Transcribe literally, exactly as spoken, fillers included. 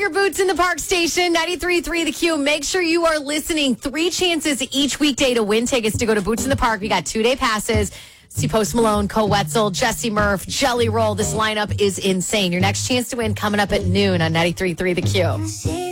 your Boots in the Park station, ninety-three point three The Q. Make sure you are listening. Three chances each weekday to win tickets to go to Boots in the Park. We got two-day passes. See Post Malone, Cole Wetzel, Jesse Murph, Jelly Roll. This lineup is insane. Your next chance to win coming up at noon on ninety-three point three The Q.